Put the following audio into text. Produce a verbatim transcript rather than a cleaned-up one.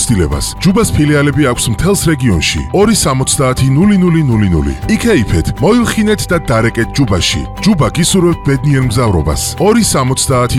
გამოცდილებას. ჯუბას ფილიალები აქვს მთელს რეგიონში. ორი სამოცდაათი ნული ნული ნული ნული. იქეიფეთ, მოილხინეთ და დარეკეთ ჯუბაში. ჯუბა გისურვებთ ბედნიერ მგზავრობას. ორი სამოცდაათი